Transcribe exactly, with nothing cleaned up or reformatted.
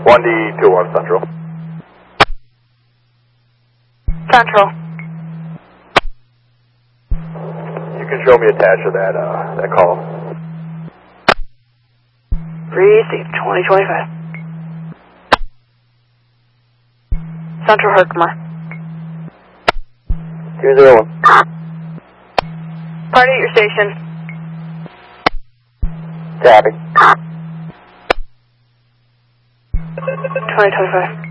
one D two one Central. Central. You can show me attached to that, uh, that call. Received, twenty twenty-five. Central Herkimer. two zero one. Party at your station. Copy. twenty twenty-five.